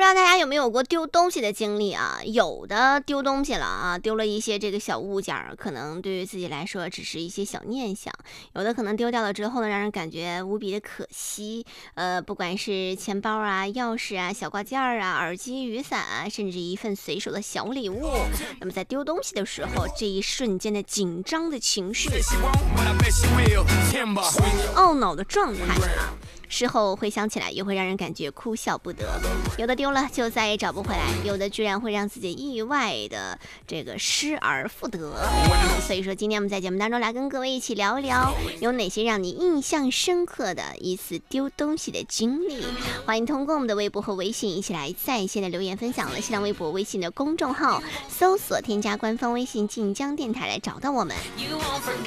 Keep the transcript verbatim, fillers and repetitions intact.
道大家有没有过丢东西的经历啊？有的丢东西了啊，丢了一些这个小物件儿，可能对于自己来说只是一些小念想；有的可能丢掉了之后呢，让人感觉无比的可惜。呃，不管是钱包啊、钥匙啊、小挂件儿啊、耳机、雨伞啊，甚至一份随手的小礼物，那么在丢东西的时候，这一瞬间的紧张的情绪、懊恼的状态啊。事后回想起来也会让人感觉哭笑不得，有的丢了就再也找不回来，有的居然会让自己意外的这个失而复得。所以说今天我们在节目当中来跟各位一起聊一聊，有哪些让你印象深刻的一次丢东西的经历。欢迎通过我们的微博和微信一起来在线的留言分享了。新浪微博、微信的公众号搜索添加官方微信晋江电台来找到我们。